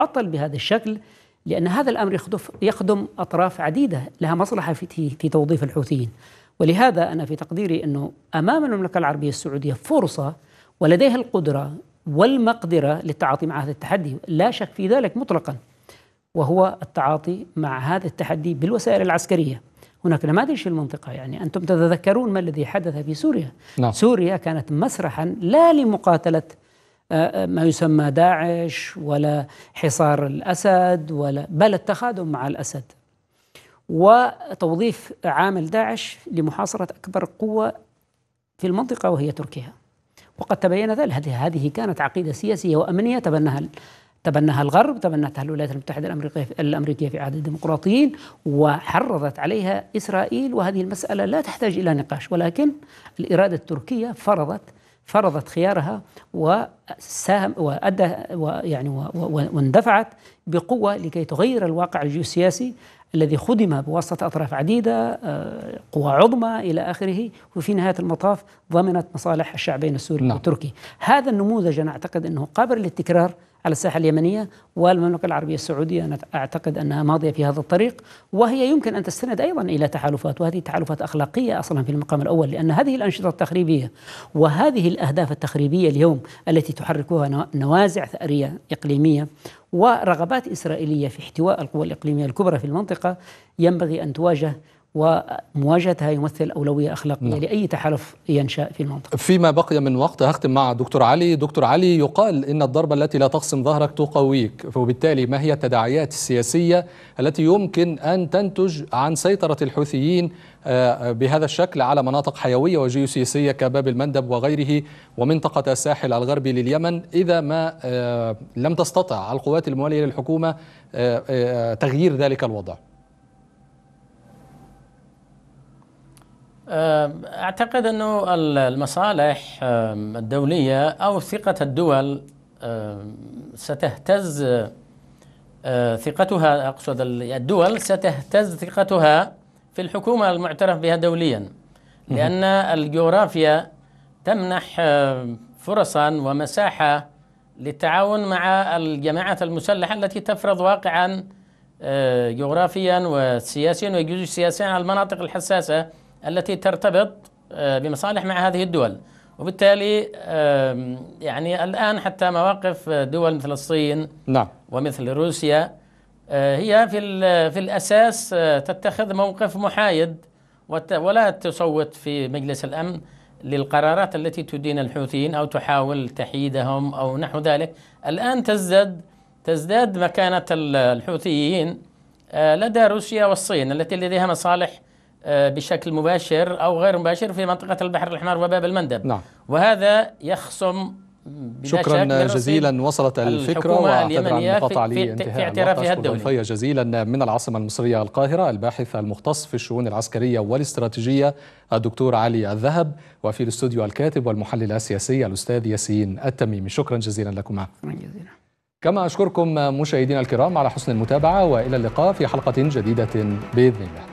أطل بهذا الشكل، لأن هذا الأمر يخدم أطراف عديدة لها مصلحة في توظيف الحوثيين. ولهذا أنا في تقديري أنه أمام المملكة العربية السعودية فرصة، ولديها القدرة والمقدرة للتعاطي مع هذا التحدي، لا شك في ذلك مطلقا، وهو التعاطي مع هذا التحدي بالوسائل العسكرية. هناك نماذج في المنطقة، يعني أنتم تتذكرون ما الذي حدث في سوريا. نعم. سوريا كانت مسرحا لا لمقاتلة ما يسمى داعش ولا حصار الأسد بل التخاذل مع الأسد وتوظيف عامل داعش لمحاصرة أكبر قوة في المنطقة وهي تركيا. وقد تبين ذلك، هذه كانت عقيدة سياسية وأمنية تبناها الغرب، تبنتها الولايات المتحدة الأمريكية في عهد الديمقراطيين، وحرضت عليها إسرائيل. وهذه المسألة لا تحتاج إلى نقاش، ولكن الإرادة التركية فرضت خيارها وساهم وأدى واندفعت بقوة لكي تغير الواقع الجيوسياسي الذي خدم بواسطة أطراف عديدة، قوى عظمى إلى آخره، وفي نهاية المطاف ضمنت مصالح الشعبين السوري والتركي. هذا النموذج أنا أعتقد أنه قابل للتكرار على الساحة اليمنية، والمملكة العربية السعودية أنا أعتقد أنها ماضية في هذا الطريق، وهي يمكن أن تستند أيضا إلى تحالفات، وهذه تحالفات أخلاقية أصلا في المقام الأول، لأن هذه الأنشطة التخريبية وهذه الأهداف التخريبية اليوم التي تحركها نوازع ثأرية إقليمية ورغبات إسرائيلية في احتواء القوى الإقليمية الكبرى في المنطقة ينبغي أن تواجه، ومواجهتها يمثل أولوية أخلاقية لأي تحالف ينشأ في المنطقة. فيما بقي من وقت هختم مع دكتور علي. دكتور علي، يقال إن الضربة التي لا تقسم ظهرك تقويك، وبالتالي ما هي التداعيات السياسية التي يمكن أن تنتج عن سيطرة الحوثيين بهذا الشكل على مناطق حيوية وجيوسياسية كباب المندب وغيره ومنطقة الساحل الغربي لليمن، إذا ما لم تستطع القوات الموالية للحكومة تغيير ذلك الوضع؟ أعتقد أنه المصالح الدولية أو ثقة الدول ستهتز ثقتها، أقصد الدول ستهتز ثقتها في الحكومة المعترف بها دوليا، لأن الجغرافيا تمنح فرصا ومساحة للتعاون مع الجماعات المسلحة التي تفرض واقعا جغرافيا وسياسيا وجيوسياسيا على المناطق الحساسة التي ترتبط بمصالح مع هذه الدول. وبالتالي يعني الآن حتى مواقف دول مثل الصين ومثل روسيا هي في الأساس تتخذ موقف محايد ولا تصوت في مجلس الأمن للقرارات التي تدين الحوثيين أو تحاول تحييدهم أو نحو ذلك. الآن تزداد مكانة الحوثيين لدى روسيا والصين التي لديها مصالح بشكل مباشر أو غير مباشر في منطقة البحر الأحمر وباب المندب. وهذا يخصم شكرا جزيلا. وصلت الفكرة، واعتذر عن المقاطعة في اعترافها الدولي. ضيفي جزيلا من العاصمة المصرية القاهرة الباحث المختص في الشؤون العسكرية والاستراتيجية الدكتور علي الذهب، وفي الاستوديو الكاتب والمحلل السياسي الأستاذ ياسين التميمي. شكرا جزيلا لكم. كما أشكركم مشاهدينا الكرام على حسن المتابعة، وإلى اللقاء في حلقة جديدة بإذن الله.